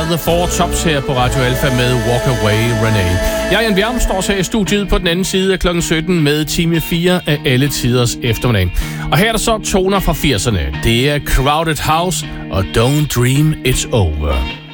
The Four Tops her på Radio Alpha med Walk Away Renee. Jeg, Jan Bjerg, står så her i studiet på den anden side af klokken 17 med time 4 af alle tiders eftermiddag. Og her er der så toner fra 80'erne. Det er Crowded House og Don't Dream It's Over.